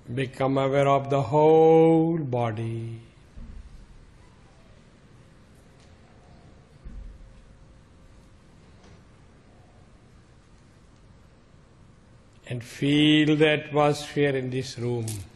Become aware of the whole body. And feel the atmosphere in this room.